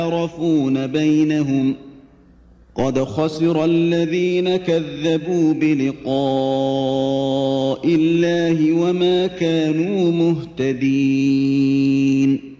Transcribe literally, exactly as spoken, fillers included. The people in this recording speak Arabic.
يتعارفون بينهم قد خسر الذين كذبوا بلقاء الله وما كانوا مهتدين.